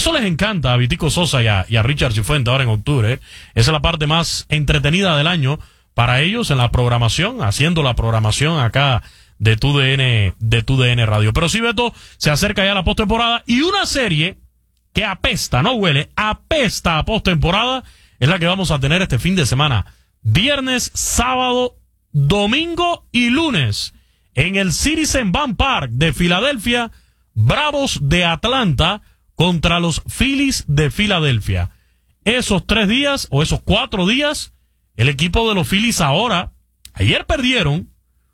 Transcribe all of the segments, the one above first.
Eso les encanta a Vitico Sosa y a Richard Cifuentes ahora en octubre. Esa es la parte más entretenida del año para ellos en la programación, haciendo la programación acá de TUDN Radio. Pero sí, Beto, se acerca ya la postemporada y una serie que apesta, no huele, apesta a postemporada, es la que vamos a tener este fin de semana. Viernes, sábado, domingo y lunes. En el Citizens Bank Park de Filadelfia, Bravos de Atlanta contra los Phillies de Filadelfia. Esos 3 días, o esos 4 días, el equipo de los Phillies ayer perdieron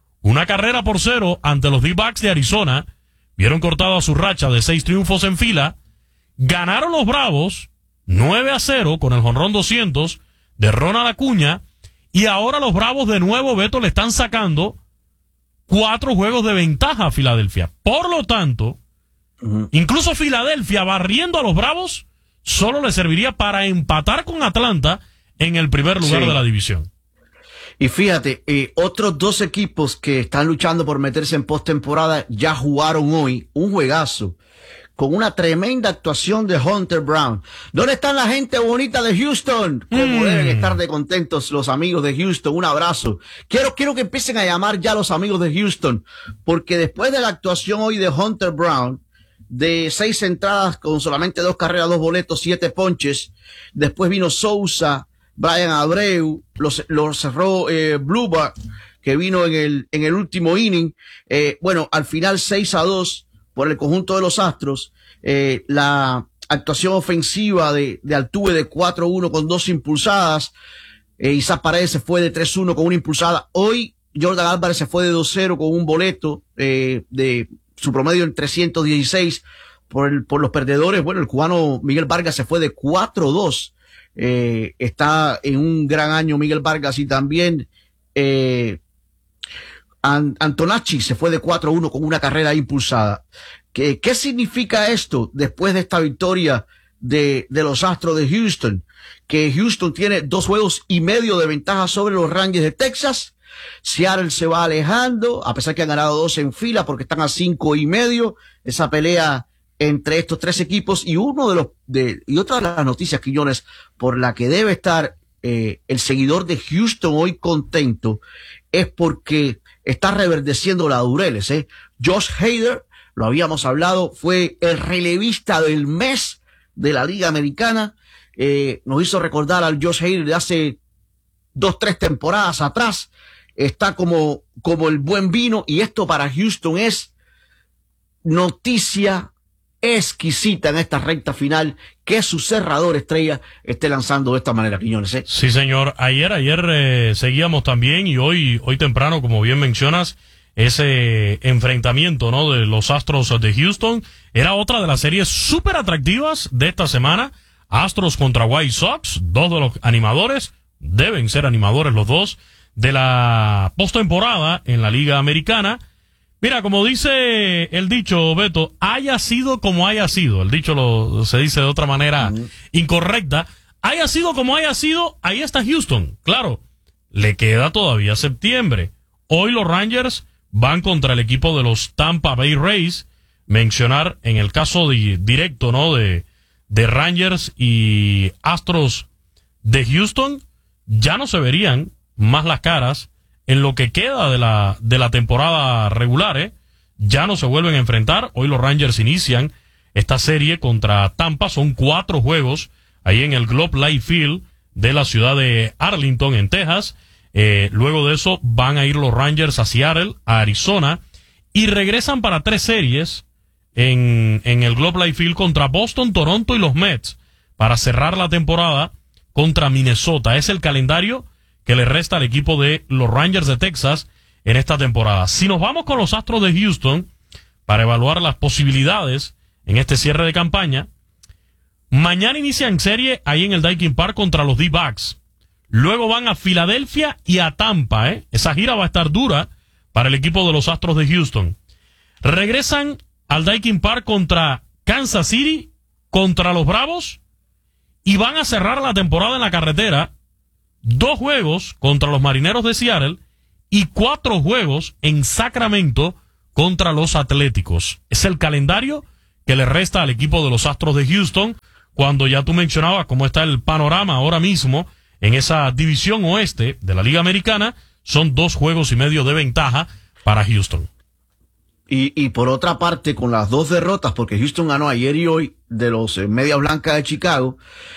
1-0 ante los D-Backs de Arizona, vieron cortada su racha de 6 triunfos en fila, ganaron los Bravos 9-0 con el jonrón 200 de Ronald Acuña, y ahora los Bravos de nuevo, Beto, le están sacando 4 juegos de ventaja a Filadelfia. Por lo tanto, incluso Filadelfia barriendo a los Bravos solo le serviría para empatar con Atlanta en el primer lugar de la división. Y fíjate, otros 2 equipos que están luchando por meterse en postemporada ya jugaron hoy un juegazo con una tremenda actuación de Hunter Brown. ¿Dónde están la gente bonita de Houston? Como deben estar de contentos los amigos de Houston. Un abrazo. Quiero que empiecen a llamar ya los amigos de Houston, porque después de la actuación hoy de Hunter Brown, de 6 entradas con solamente 2 carreras, 2 boletos, 7 ponches, después vino Sousa, Brian Abreu, lo cerró Bluebach, que vino en el último inning. Bueno, al final 6-2 por el conjunto de los Astros. La actuación ofensiva de Altuve de 4-1 con 2 impulsadas. Isaac Paredes se fue de 3-1 con 1 impulsada. Hoy Jordan Álvarez se fue de 2-0 con un boleto, de su promedio en 316 por los perdedores. Bueno, el cubano Miguel Vargas se fue de 4-2. Está en un gran año Miguel Vargas, y también Antonacci se fue de 4-1 con una carrera impulsada. ¿Qué significa esto después de esta victoria de los Astros de Houston? Que Houston tiene 2 juegos y medio de ventaja sobre los Rangers de Texas. Seattle se va alejando, a pesar que han ganado 2 en fila, porque están a 5 y medio. Esa pelea entre estos 3 equipos, y otra de las noticias, Quiñones, por la que debe estar el seguidor de Houston hoy contento, es porque está reverdeciendo laureles. Josh Hader, lo habíamos hablado, fue el relevista del mes de la Liga Americana. Nos hizo recordar al Josh Hader de hace 2-3 temporadas atrás. Está como el buen vino, y esto para Houston es noticia exquisita en esta recta final, que su cerrador estrella esté lanzando de esta manera, Quiñones. Sí, señor. Ayer seguíamos también, y hoy temprano, como bien mencionas, ese enfrentamiento, ¿no?, de los Astros de Houston. Era otra de las series súper atractivas de esta semana. Astros contra White Sox, 2 de los animadores, deben ser animadores los 2, de la postemporada en la Liga Americana. Mira, como dice el dicho, Beto, haya sido como haya sido. El dicho se dice de otra manera incorrecta. Haya sido como haya sido, ahí está Houston. Claro, le queda todavía septiembre. Hoy los Rangers van contra el equipo de los Tampa Bay Rays. Mencionar en el caso directo, ¿no?, de Rangers y Astros de Houston, ya no se verían más las caras en lo que queda de la temporada regular. Ya no se vuelven a enfrentar. Hoy los Rangers inician esta serie contra Tampa. Son 4 juegos ahí en el Globe Life Field de la ciudad de Arlington, en Texas. Luego de eso van a ir los Rangers a Seattle, a Arizona, y regresan para 3 series en el Globe Life Field contra Boston, Toronto y los Mets, para cerrar la temporada contra Minnesota. Es el calendario que le resta al equipo de los Rangers de Texas en esta temporada. Si nos vamos con los Astros de Houston para evaluar las posibilidades en este cierre de campaña, mañana inician serie ahí en el Daikin Park contra los D-Backs. Luego van a Filadelfia y a Tampa. Esa gira va a estar dura para el equipo de los Astros de Houston. Regresan al Daikin Park contra Kansas City, contra los Bravos, y van a cerrar la temporada en la carretera. 2 juegos contra los Marineros de Seattle y 4 juegos en Sacramento contra los Atléticos. Es el calendario que le resta al equipo de los Astros de Houston, cuando ya tú mencionabas cómo está el panorama ahora mismo en esa división oeste de la Liga Americana. Son 2 juegos y medio de ventaja para Houston. Y por otra parte, con las 2 derrotas, porque Houston ganó ayer y hoy de los Medias Blancas de Chicago,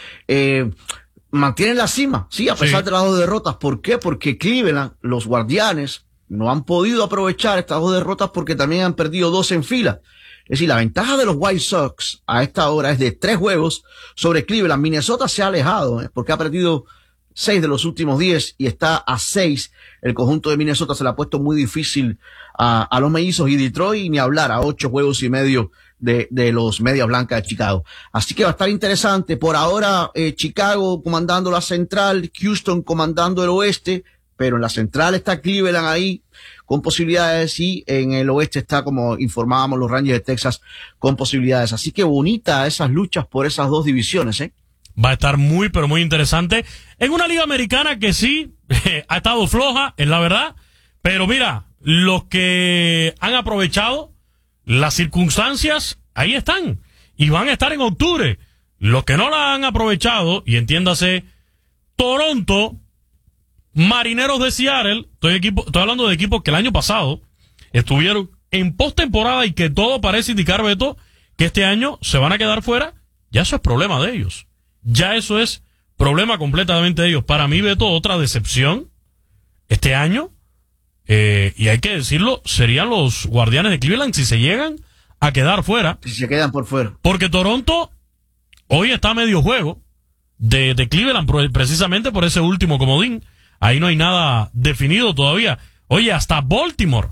mantienen la cima, sí, a pesar de las 2 derrotas. ¿Por qué? Porque Cleveland, los Guardianes, no han podido aprovechar estas 2 derrotas porque también han perdido 2 en fila. Es decir, la ventaja de los White Sox a esta hora es de 3 juegos sobre Cleveland. Minnesota se ha alejado, porque ha perdido 6 de los últimos 10 y está a 6. El conjunto de Minnesota se le ha puesto muy difícil a los mellizos, y Detroit ni hablar, a 8 juegos y medio de los Medias Blancas de Chicago. Así que va a estar interesante. Por ahora, Chicago comandando la central, Houston comandando el oeste, pero en la central está Cleveland ahí con posibilidades, y en el oeste está, como informábamos, los Rangers de Texas con posibilidades. Así que bonita esas luchas por esas 2 divisiones, Va a estar muy, pero muy interesante. En una liga americana que sí ha estado floja, es la verdad. Pero mira, los que han aprovechado las circunstancias, ahí están. Y van a estar en octubre. Los que no la han aprovechado, y entiéndase, Toronto, Marineros de Seattle, estoy hablando de equipos que el año pasado estuvieron en postemporada y que todo parece indicar, Beto, que este año se van a quedar fuera. Ya eso es problema de ellos. Ya eso es problema completamente de ellos. Para mí, Beto, otra decepción este año, y hay que decirlo, serían los Guardianes de Cleveland si se llegan a quedar fuera. Si se quedan por fuera. Porque Toronto hoy está a medio juego de Cleveland, precisamente por ese último comodín. Ahí no hay nada definido todavía. Oye, hasta Baltimore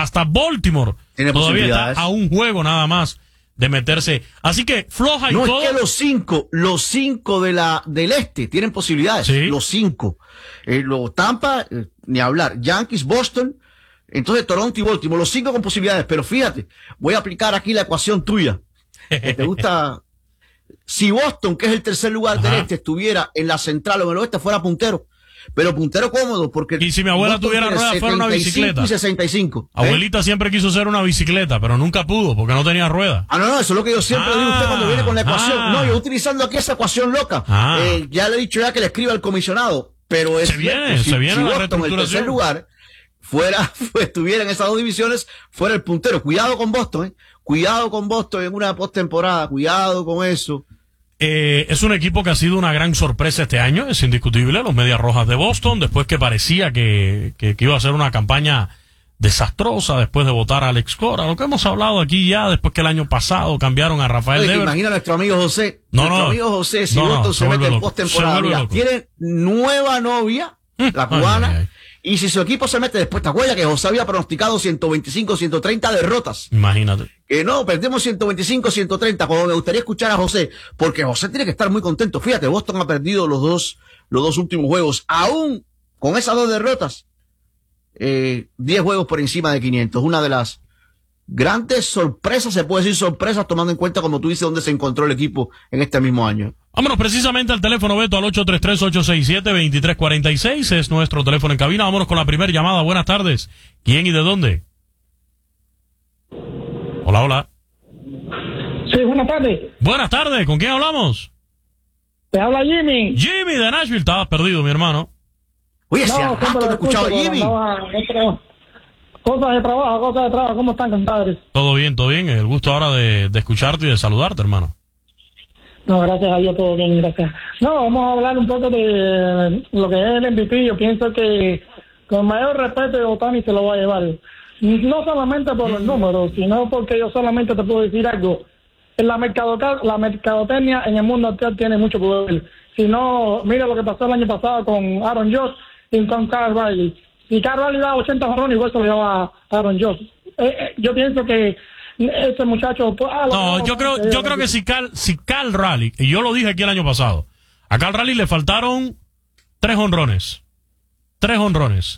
tiene todavía está a un juego nada más de meterse. Así que floja y no, todo. Es que los cinco del este tienen posibilidades. Sí. Los 5. Los Tampa, ni hablar. Yankees, Boston, entonces Toronto y Baltimore. Los 5 con posibilidades. Pero fíjate, voy a aplicar aquí la ecuación tuya. ¿Te gusta? Si Boston, que es el tercer lugar del este, estuviera en la central o en el oeste, fuera puntero. Pero puntero cómodo, porque... Y si mi abuela Boston tuviera ruedas, fuera una bicicleta. Y 65. Abuelita siempre quiso ser una bicicleta, pero nunca pudo, porque no tenía ruedas. No, eso es lo que yo siempre digo a usted cuando viene con la ecuación. No, yo utilizando aquí esa ecuación loca. Ya le he dicho ya que le escriba al comisionado, pero es... Se viene si la Boston, reestructuración. el tercer lugar, estuviera en esas 2 divisiones, fuera el puntero. Cuidado con Boston, Cuidado con Boston en una postemporada, cuidado con eso. Es un equipo que ha sido una gran sorpresa este año, es indiscutible, los Medias Rojas de Boston, después que parecía que iba a ser una campaña desastrosa después de votar a Alex Cora, lo que hemos hablado aquí ya, después que el año pasado cambiaron a Rafael Devers. Imagina a nuestro amigo José, amigo José, si Boston se mete en postemporada, tiene nueva novia, la cubana, y si su equipo se mete después, ¿te acuerdas que José había pronosticado 125, 130 derrotas? Imagínate. Que no, perdemos 125, 130, como me gustaría escuchar a José, porque José tiene que estar muy contento. Fíjate, Boston ha perdido los dos últimos juegos, aún con esas 2 derrotas, 10 juegos por encima de 500. Una de las grandes sorpresas, se puede decir sorpresas, tomando en cuenta, como tú dices, dónde se encontró el equipo en este mismo año. Vámonos precisamente al teléfono, Beto, al 833-867-2346, es nuestro teléfono en cabina. Vámonos con la primera llamada. Buenas tardes. ¿Quién y de dónde? Hola, hola. Sí, buenas tardes. Buenas tardes, ¿con quién hablamos? Te habla Jimmy. Jimmy de Nashville, estabas perdido, mi hermano. Oye, si hace rato no escuchaba a Jimmy. Cosas de trabajo, ¿cómo están, compadres? Todo bien, el gusto ahora de escucharte y de saludarte, hermano. No, gracias a Dios, todo bien, gracias. No, vamos a hablar un poco de lo que es el MVP. Yo pienso que con mayor respeto de Ohtani se lo va a llevar. No solamente por los números, sino porque yo solamente te puedo decir algo. La mercadotecnia en el mundo actual tiene mucho poder. Si no, mira lo que pasó el año pasado con Aaron Judge y con Kyle Riley. Si Kyle Riley da 80 jonrones, igual se lo lleva a Aaron Judge. Yo pienso que ese muchacho... yo creo que si Cal Raleigh, y yo lo dije aquí el año pasado, a Cal Raleigh le faltaron 3 jonrones.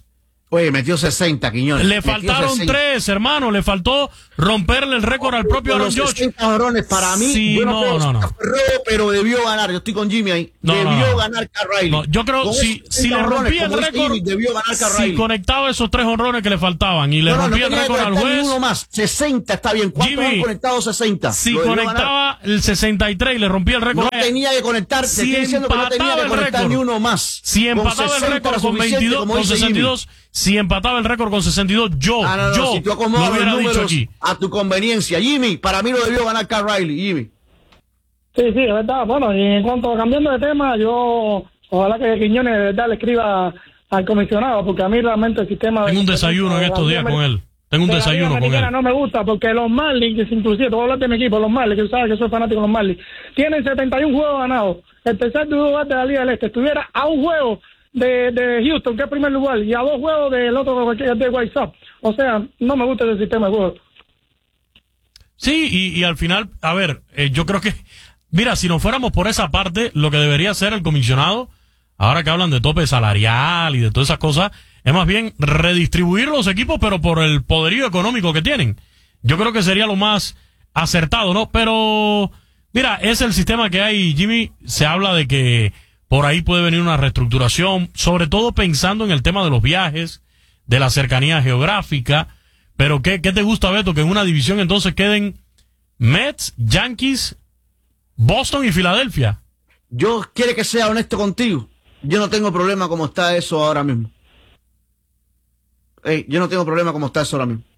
Oye, metió 60, Quiñones. Le faltaron 3, hermano. Le faltó romperle el récord al propio Aaron Judge. 60 jonrones para mí. Sí, yo no. Pero debió ganar. Yo estoy con Jimmy ahí. Debió ganar Carriley. No, yo creo si le rompía el récord, debió ganar Carriley. Si conectaba esos 3 jonrones que le faltaban y le rompía el récord al juez. Uno más. 60 está bien. ¿Cuántos han conectado 60? Si conectaba el 63 y le rompía el récord. No tenía que conectar. Si empataba el récord, ni uno más. Si empataba el récord con 22, con 62. Si empataba el récord con 62, yo si tú acomodas lo hubiera dicho aquí. A tu conveniencia. Jimmy, para mí lo debió ganar Carl Riley, Jimmy. Sí, es verdad. Bueno, y en cuanto a cambiando de tema, yo ojalá que Quiñones de verdad le escriba al comisionado, porque a mí realmente el sistema... Tengo un desayuno en estos días con él. Tengo un desayuno con él. No me gusta, porque los Marlins, inclusive, te voy a hablar de mi equipo, los Marlins, que tú sabes que soy fanático de los Marlins, tienen 71 juegos ganados. El tercer lugar de la Liga del Este estuviera a un juego de Houston, que es primer lugar, y a 2 juegos del otro, que es de White Sox. O sea, no me gusta ese sistema de juego. Sí, y al final, a ver, yo creo que, mira, si nos fuéramos por esa parte, lo que debería hacer el comisionado, ahora que hablan de tope salarial y de todas esas cosas, es más bien redistribuir los equipos, pero por el poderío económico que tienen. Yo creo que sería lo más acertado, ¿no? Pero, mira, es el sistema que hay, Jimmy. Se habla de que por ahí puede venir una reestructuración, sobre todo pensando en el tema de los viajes, de la cercanía geográfica. Pero ¿qué te gusta, Beto? Que en una división entonces queden Mets, Yankees, Boston y Filadelfia. Yo quiero que sea honesto contigo. Yo no tengo problema como está eso ahora mismo. Yo no tengo problema como está eso ahora mismo.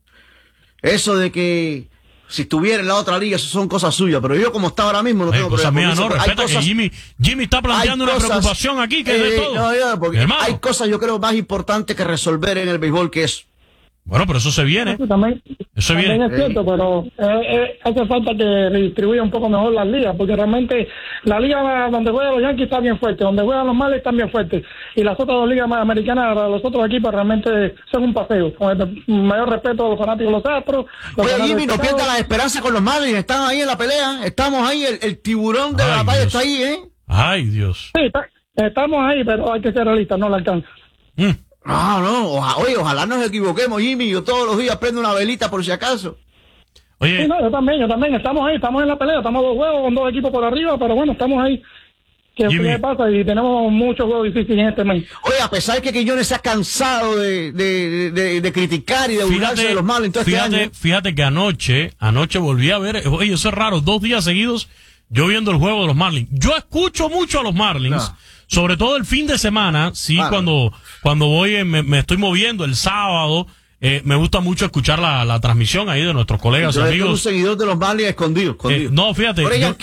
Eso de que si estuviera en la otra liga, eso son cosas suyas, pero yo como está ahora mismo no tengo problema. Mía, no, respeta que Jimmy está planteando una preocupación aquí que es de todo. Porque hay cosas yo creo más importantes que resolver en el béisbol que eso. Bueno, pero eso se viene. También es cierto, pero hace falta que redistribuya un poco mejor las ligas, porque realmente la liga donde juegan los Yankees está bien fuerte, donde juegan los Marlins están bien fuertes, y las otras 2 ligas más americanas, los otros equipos realmente son un paseo, con el mayor respeto a los fanáticos de los Astros. Oye, Jimmy, no pierda la esperanza con los Marlins, están ahí en la pelea, estamos ahí, el tiburón de la batalla está ahí, Ay, Dios. Sí, estamos ahí, pero hay que ser realistas, no la alcanza. Ojalá nos equivoquemos, Jimmy. Yo todos los días prendo una velita por si acaso. Oye. Sí, no, yo también. Estamos ahí, estamos en la pelea. Estamos 2 juegos con 2 equipos por arriba, pero bueno, estamos ahí. ¿Qué pasa? Y tenemos muchos juegos difíciles en este mes. Oye, a pesar de que Quiñones se ha cansado de criticar y de burlarse de los malos en todo este año. Fíjate que anoche volví a ver, oye, eso es raro, 2 días seguidos yo viendo el juego de los Marlins. Yo escucho mucho a los Marlins. Sobre todo el fin de semana, cuando voy, me estoy moviendo el sábado, me gusta mucho escuchar la transmisión ahí de nuestros colegas y amigos. Un seguidor de los Marlins escondido. No, fíjate.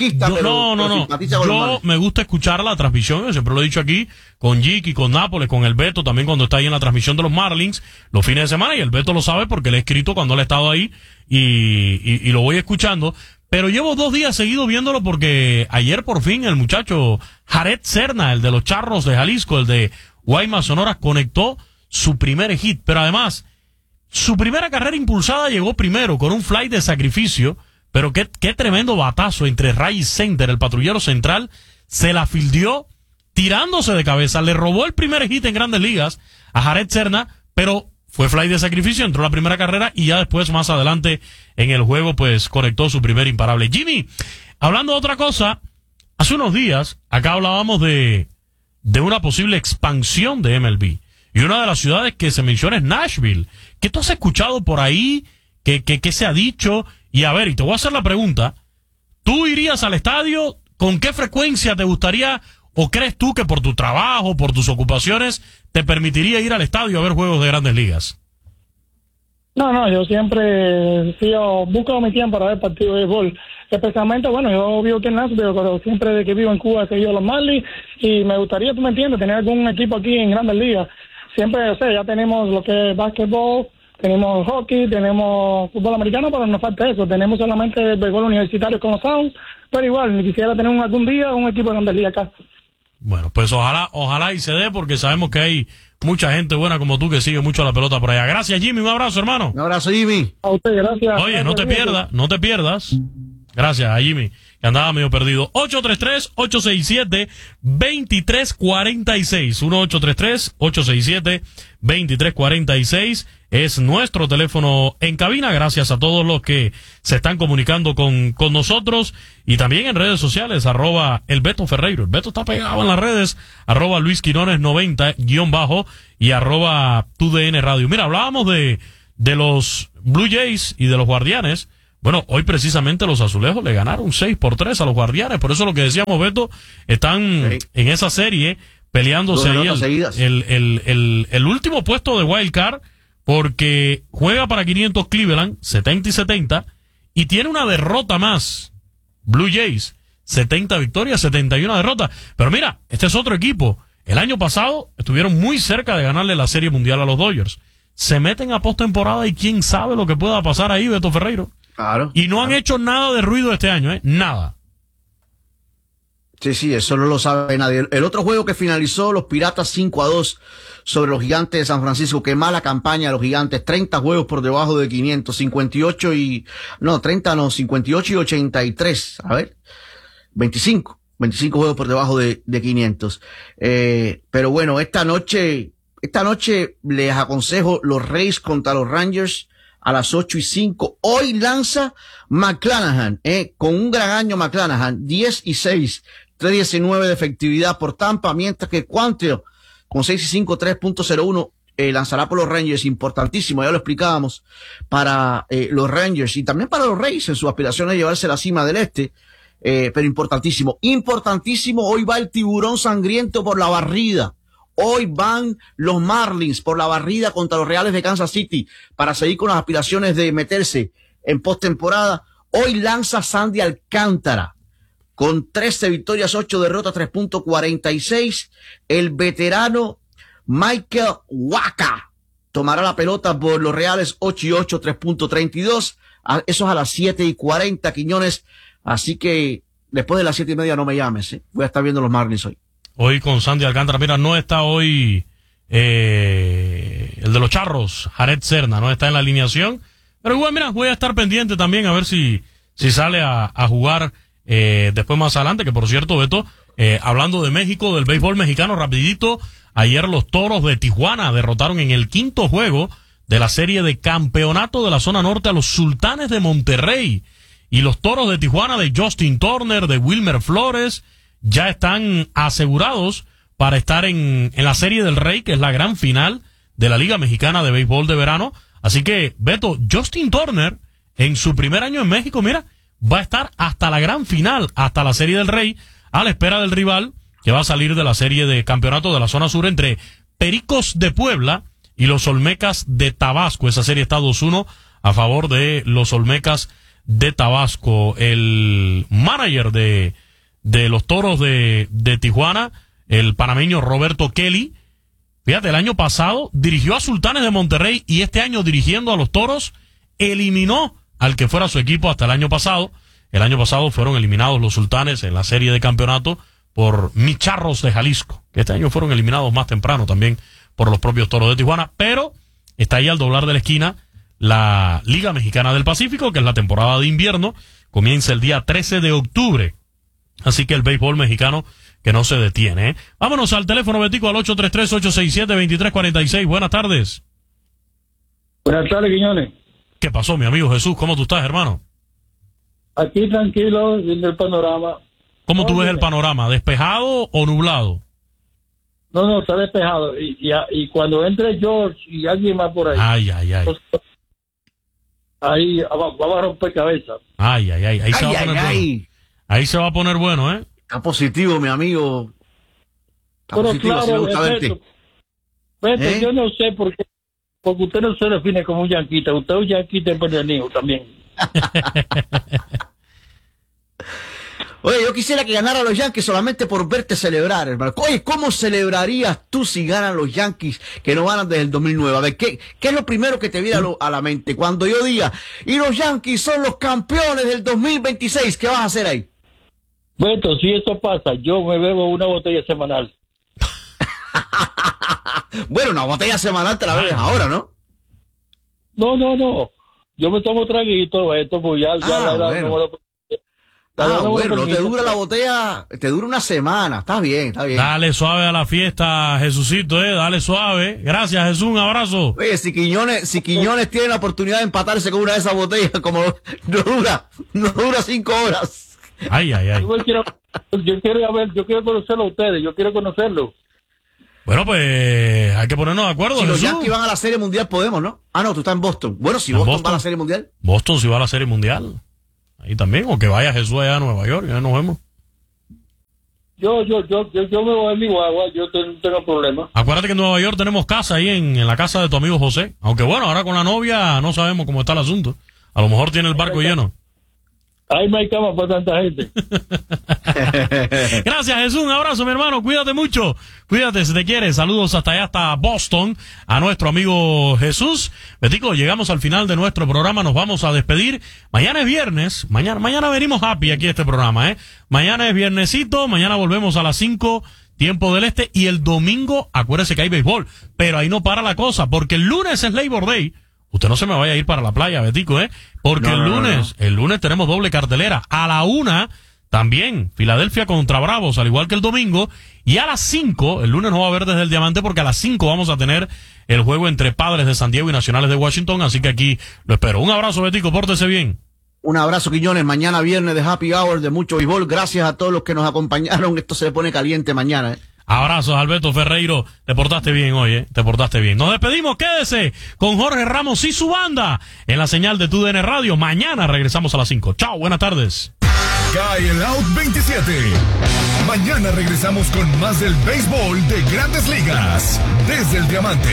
Yo me gusta escuchar la transmisión, yo siempre lo he dicho aquí, con Jiki, con Nápoles, con el Beto, también cuando está ahí en la transmisión de los Marlins, los fines de semana, y el Beto lo sabe porque le he escrito cuando él ha estado ahí, y lo voy escuchando. Pero llevo 2 días seguidos viéndolo porque ayer por fin el muchacho Jared Serna, el de los Charros de Jalisco, el de Guaymas, Sonora, conectó su primer hit. Pero además, su primera carrera impulsada llegó primero con un fly de sacrificio. Pero qué tremendo batazo entre Ray Center, el patrullero central, se la fildió tirándose de cabeza. Le robó el primer hit en Grandes Ligas a Jared Serna, pero fue fly de sacrificio, entró la primera carrera y ya después, más adelante en el juego, pues conectó su primer imparable. Jimmy, hablando de otra cosa, hace unos días acá hablábamos de una posible expansión de MLB. Y una de las ciudades que se menciona es Nashville. ¿Qué tú has escuchado por ahí? ¿Qué se ha dicho? Y a ver, y te voy a hacer la pregunta. ¿Tú irías al estadio? ¿Con qué frecuencia te gustaría? ¿O crees tú que por tu trabajo, por tus ocupaciones, te permitiría ir al estadio a ver juegos de Grandes Ligas? No, yo siempre busco mi tiempo para ver partidos de béisbol. Especialmente, bueno, yo vivo aquí en Nashville, pero siempre desde que vivo en Cuba he seguido los Marlins y me gustaría, tú me entiendes, tener algún equipo aquí en Grandes Ligas. Siempre, ya tenemos lo que es básquetbol, tenemos hockey, tenemos fútbol americano, pero nos falta eso. Tenemos solamente el béisbol universitario con los Sounds, pero igual, quisiera tener algún día un equipo de Grandes Ligas acá. Bueno, pues ojalá y se dé, porque sabemos que hay mucha gente buena como tú que sigue mucho la pelota por allá. Gracias, Jimmy. Un abrazo, hermano. Un abrazo, Jimmy. A usted, gracias. Oye, no te pierdas. Gracias a Jimmy. que andaba medio perdido. 833-867-2346. 1-833-867-2346 es nuestro teléfono en cabina. Gracias a todos los que se están comunicando con nosotros y también en redes sociales, @el Beto Ferreiro. El Beto está pegado en las redes, @Luis Quirones 90_ y @TUDN Radio. Mira, hablábamos de los Blue Jays y de los Guardianes. Bueno, hoy precisamente los Azulejos le ganaron 6-3 a los Guardianes. Por eso lo que decíamos, Beto, están en esa serie peleándose ahí el último puesto de Wild Card, porque juega para 500 Cleveland, 70 y 70, y tiene una derrota más. Blue Jays, 70 victorias, 71 derrotas. Pero mira, este es otro equipo. El año pasado estuvieron muy cerca de ganarle la Serie Mundial a los Dodgers. Se meten a postemporada y quién sabe lo que pueda pasar ahí, Beto Ferreiro. Claro. Y no han hecho nada de ruido este año, nada. Sí, eso no lo sabe nadie. El otro juego que finalizó, los Piratas 5-2 sobre los Gigantes de San Francisco. Qué mala campaña de los Gigantes. 30 juegos por debajo de 500. 58 y 83. A ver. 25 juegos por debajo de 500. Pero bueno, esta noche les aconsejo los Rays contra los Rangers a las 8:05. Hoy lanza McClanahan, con un gran año McClanahan, 10-6, 3.19 de efectividad por Tampa, mientras que Quantrill con 6-5, 3.01 lanzará por los Rangers. Importantísimo, ya lo explicábamos, para los Rangers y también para los Rays en su aspiración a llevarse la cima del este. Pero importantísimo, hoy va el tiburón sangriento por la barrida. Hoy van los Marlins por la barrida contra los Reales de Kansas City para seguir con las aspiraciones de meterse en postemporada. Hoy lanza Sandy Alcántara con 13 victorias, 8 derrotas, 3.46. El veterano Michael Wacha tomará la pelota por los Reales, 8-8, 3.32. Eso es a las 7:40, Quiñones. Así que después de las 7:30 no me llames, Voy a estar viendo los Marlins hoy. Hoy con Sandy Alcántara. Mira, no está hoy el de los Charros, Jared Serna, no está en la alineación. Pero igual, mira, voy a estar pendiente también a ver si sale a jugar después más adelante. Que por cierto, Beto, hablando de México, del béisbol mexicano, rapidito, ayer los Toros de Tijuana derrotaron en el 5º juego de la serie de campeonato de la zona norte a los Sultanes de Monterrey. Y los Toros de Tijuana de Justin Turner, de Wilmer Flores, ya están asegurados para estar en la Serie del Rey, que es la gran final de la Liga Mexicana de Béisbol de Verano. Así que, Beto, Justin Turner, en su primer año en México, mira, va a estar hasta la gran final, hasta la Serie del Rey, a la espera del rival que va a salir de la serie de campeonato de la zona sur entre Pericos de Puebla y los Olmecas de Tabasco. Esa serie está 2-1 a favor de los Olmecas de Tabasco. El manager de los Toros de Tijuana, el panameño Roberto Kelly, fíjate, el año pasado dirigió a Sultanes de Monterrey y este año dirigiendo a los Toros eliminó al que fuera su equipo hasta el año pasado. El año pasado fueron eliminados los Sultanes en la serie de campeonato por Mis Charros de Jalisco, que este año fueron eliminados más temprano también por los propios Toros de Tijuana, pero está ahí al doblar de la esquina la Liga Mexicana del Pacífico, que es la temporada de invierno, comienza el día 13 de octubre. Así que el béisbol mexicano que no se detiene, Vámonos al teléfono, Betico, al 833-867-2346. Buenas tardes. Buenas tardes, Quiñones. ¿Qué pasó, mi amigo Jesús? ¿Cómo tú estás, hermano? Aquí tranquilo, viendo el panorama. ¿Cómo tú ves el panorama? ¿Despejado o nublado? No, está despejado. Y cuando entre George y alguien más por ahí. Ay. Ahí vamos a romper cabeza. Ahí se va a poner bueno. Ahí se va a poner bueno, Está positivo, mi amigo. Está pero positivo, claro, gusta verte. Beto, yo no sé por qué. Porque usted no se define como un yanquita. Usted es un yanquita empedernido también. Oye, yo quisiera que ganara los Yankees solamente por verte celebrar, hermano. Oye, ¿cómo celebrarías tú si ganan los Yankees que no ganan desde el 2009? A ver, ¿qué es lo primero que te viene a la mente cuando yo diga, y los Yankees son los campeones del 2026? ¿Qué vas a hacer ahí? Beto, si eso pasa, yo me bebo una botella semanal. Bueno, una botella semanal te la bebes ahora, ¿no? No. Yo me tomo traguito, esto, pues ya bueno. Bueno, no te dura la botella, te dura una semana. Está bien, está bien. Dale suave a la fiesta, Jesucito, dale suave. Gracias, Jesús, un abrazo. Oye, si Quiñones tiene la oportunidad de empatarse con una de esas botellas, como no dura 5 horas. Ay. Yo quiero conocerlo a ustedes, yo quiero conocerlo. Bueno, pues hay que ponernos de acuerdo. Si los Jesús. Yankees van a la Serie Mundial, podemos, ¿no? Ah, no, tú estás en Boston. Bueno, si Boston va a la Serie Mundial. Boston si va a la Serie Mundial. Ahí también, o que vaya Jesús allá a Nueva York, ya nos vemos. Yo me voy a mi guagua, yo no tengo problema. Acuérdate que en Nueva York tenemos casa ahí en la casa de tu amigo José. Aunque bueno, ahora con la novia no sabemos cómo está el asunto. A lo mejor tiene el barco lleno. Ahí no hay cama para tanta gente. Gracias, Jesús. Un abrazo, mi hermano. Cuídate mucho. Cuídate si te quieres. Saludos hasta allá, hasta Boston, a nuestro amigo Jesús. Betico, llegamos al final de nuestro programa. Nos vamos a despedir. Mañana es viernes. Mañana venimos happy aquí a este programa, Mañana es viernesito. Mañana volvemos a las 5, tiempo del este. Y el domingo, acuérdese que hay béisbol. Pero ahí no para la cosa, porque el lunes es Labor Day. Usted no se me vaya a ir para la playa, Betico, porque el lunes tenemos doble cartelera. A la 1, también, Filadelfia contra Bravos, al igual que el domingo. Y a las 5, el lunes no va a haber desde el Diamante, porque a las 5 vamos a tener el juego entre Padres de San Diego y Nacionales de Washington. Así que aquí lo espero. Un abrazo, Betico, pórtese bien. Un abrazo, Quiñones. Mañana viernes de Happy Hour, de mucho béisbol. Gracias a todos los que nos acompañaron. Esto se pone caliente mañana, Abrazos, Alberto Ferreiro. Te portaste bien hoy, Te portaste bien. Nos despedimos. Quédese con Jorge Ramos y su banda en la señal de TUDN Radio. Mañana regresamos a las 5. Chao, buenas tardes. Cae el Out 27. Mañana regresamos con más del béisbol de Grandes Ligas. Desde el Diamante.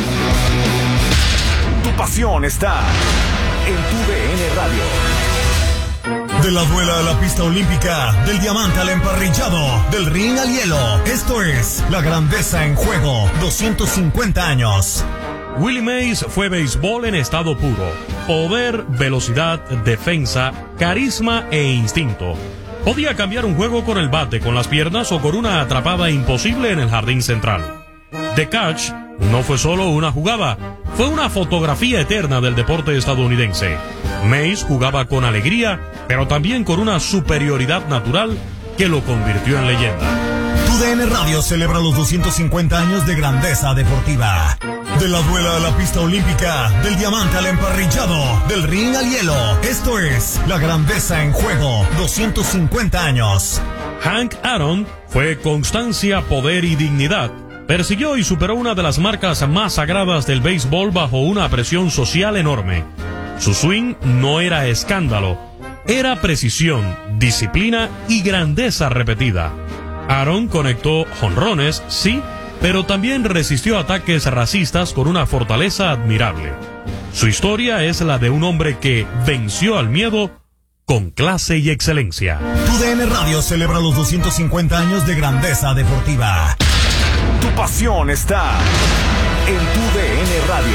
Tu pasión está en TUDN Radio. De la duela a la pista olímpica, del diamante al emparrillado, del ring al hielo. Esto es La Grandeza en Juego, 250 años. Willie Mays fue béisbol en estado puro. Poder, velocidad, defensa, carisma e instinto. Podía cambiar un juego con el bate, con las piernas o con una atrapada imposible en el jardín central. The Catch no fue solo una jugada, fue una fotografía eterna del deporte estadounidense. Mays jugaba con alegría, pero también con una superioridad natural que lo convirtió en leyenda. TUDN Radio celebra los 250 años de grandeza deportiva. De la duela a la pista olímpica, del diamante al emparrillado, del ring al hielo. Esto es La Grandeza en Juego, 250 años. Hank Aaron fue constancia, poder y dignidad. Persiguió y superó una de las marcas más sagradas del béisbol bajo una presión social enorme. Su swing no era escándalo, era precisión, disciplina y grandeza repetida. Aaron conectó jonrones, sí, pero también resistió ataques racistas con una fortaleza admirable. Su historia es la de un hombre que venció al miedo con clase y excelencia. TUDN Radio celebra los 250 años de grandeza deportiva. Tu pasión está en TUDN Radio.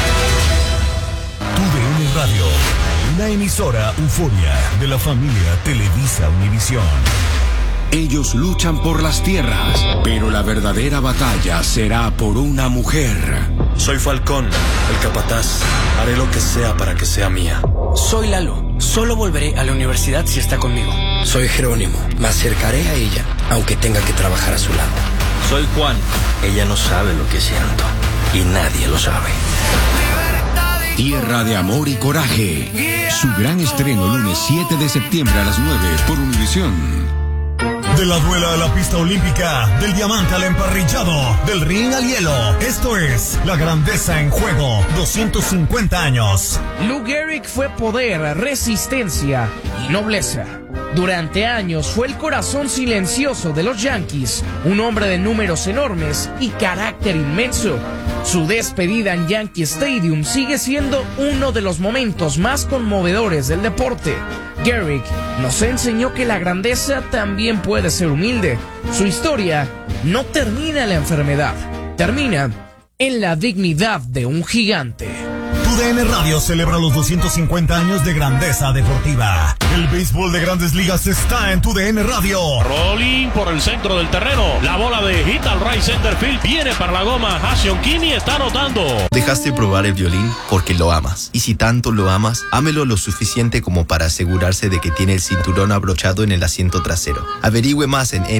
TUDN Radio, una emisora euforia de la familia Televisa Univisión. Ellos luchan por las tierras, pero la verdadera batalla será por una mujer. Soy Falcón, el capataz. Haré lo que sea para que sea mía. Soy Lalo. Solo volveré a la universidad si está conmigo. Soy Jerónimo. Me acercaré a ella, aunque tenga que trabajar a su lado. Soy Juan. Ella no sabe lo que siento, y nadie lo sabe. Tierra de amor y coraje. Su gran estreno lunes 7 de septiembre a las 9 por Univisión. De la duela a la pista olímpica, del diamante al emparrillado, del ring al hielo. Esto es La Grandeza en Juego, 250 años. Lou Gehrig fue poder, resistencia y nobleza. Durante años fue el corazón silencioso de los Yankees, un hombre de números enormes y carácter inmenso. Su despedida en Yankee Stadium sigue siendo uno de los momentos más conmovedores del deporte. Gehrig nos enseñó que la grandeza también puede ser humilde. Su historia no termina en la enfermedad, termina en la dignidad de un gigante. TUDN Radio celebra los 250 años de grandeza deportiva. El béisbol de Grandes Ligas está en TUDN Radio. Rolling por el centro del terreno. La bola de hit al right center field. Viene para la goma. Hassion Kini está anotando. Dejaste probar el violín porque lo amas. Y si tanto lo amas, ámelo lo suficiente como para asegurarse de que tiene el cinturón abrochado en el asiento trasero. Averigüe más en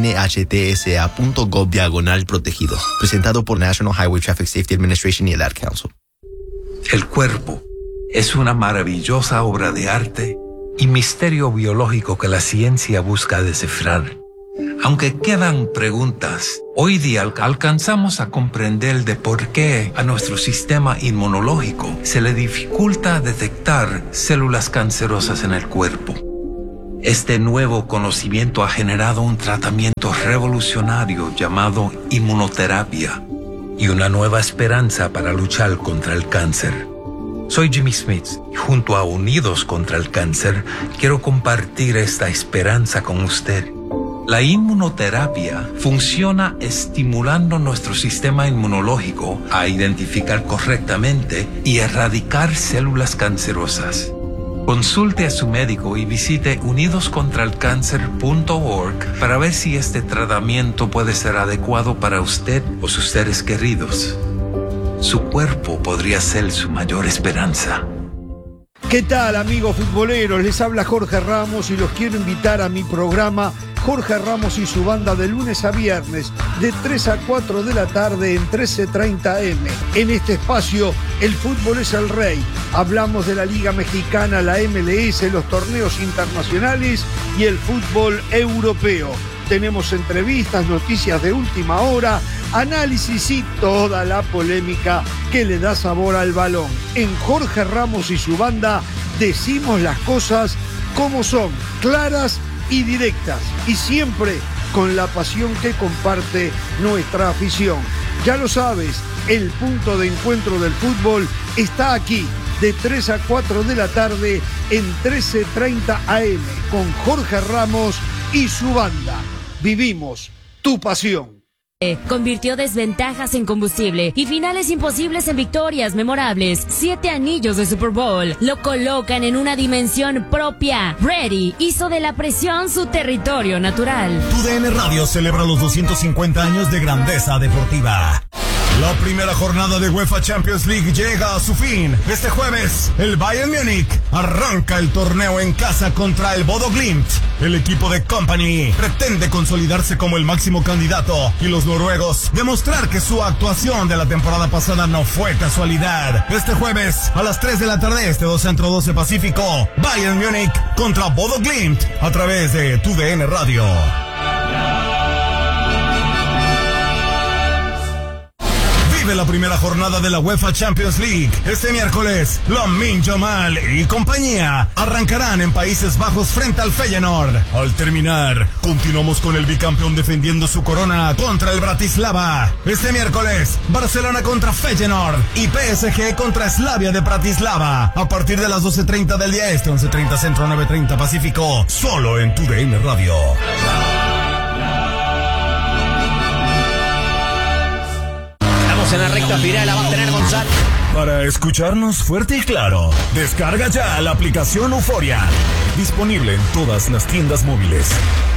nhtsa.gov/protegidos. Presentado por National Highway Traffic Safety Administration y el Ad Council. El cuerpo es una maravillosa obra de arte y misterio biológico que la ciencia busca descifrar. Aunque quedan preguntas, hoy día alcanzamos a comprender de por qué a nuestro sistema inmunológico se le dificulta detectar células cancerosas en el cuerpo. Este nuevo conocimiento ha generado un tratamiento revolucionario llamado inmunoterapia y una nueva esperanza para luchar contra el cáncer. Soy Jimmy Smith y junto a Unidos contra el Cáncer quiero compartir esta esperanza con usted. La inmunoterapia funciona estimulando nuestro sistema inmunológico a identificar correctamente y erradicar células cancerosas. Consulte a su médico y visite unidoscontralcancer.org para ver si este tratamiento puede ser adecuado para usted o sus seres queridos. Su cuerpo podría ser su mayor esperanza. ¿Qué tal, amigos futboleros? Les habla Jorge Ramos y los quiero invitar a mi programa Jorge Ramos y su banda de lunes a viernes de 3 a 4 de la tarde en 1330 AM. En este espacio, el fútbol es el rey. Hablamos de la Liga Mexicana, la MLS, los torneos internacionales y el fútbol europeo. Tenemos entrevistas, noticias de última hora, análisis y toda la polémica que le da sabor al balón. En Jorge Ramos y su banda decimos las cosas como son, claras y directas, y siempre con la pasión que comparte nuestra afición. Ya lo sabes, el punto de encuentro del fútbol está aquí, de 3 a 4 de la tarde en 1330 AM, con Jorge Ramos y su banda. Vivimos tu pasión. Convirtió desventajas en combustible y finales imposibles en victorias memorables. 7 anillos de Super Bowl lo colocan en una dimensión propia. Brady hizo de la presión su territorio natural. TUDN Radio celebra los 250 años de grandeza deportiva. La primera jornada de UEFA Champions League llega a su fin. Este jueves, el Bayern Múnich arranca el torneo en casa contra el Bodo Glimt. El equipo de Kompany pretende consolidarse como el máximo candidato y los noruegos demostrar que su actuación de la temporada pasada no fue casualidad. Este jueves, a las 3 de la tarde, 2 Centro 12 Pacífico, Bayern Múnich contra Bodo Glimt a través de TUDN Radio. Vive la primera jornada de la UEFA Champions League. Este miércoles, Lamine Yamal y compañía arrancarán en Países Bajos frente al Feyenoord. Al terminar, continuamos con el bicampeón defendiendo su corona contra el Bratislava. Este miércoles, Barcelona contra Feyenoord y PSG contra Slavia de Bratislava. A partir de las 12:30 del día 11:30 Centro, 9:30 Pacífico, solo en TUDN Radio. En la recta final la va a tener Gonzalo. Para escucharnos fuerte y claro, descarga ya la aplicación Euforia. Disponible en todas las tiendas móviles.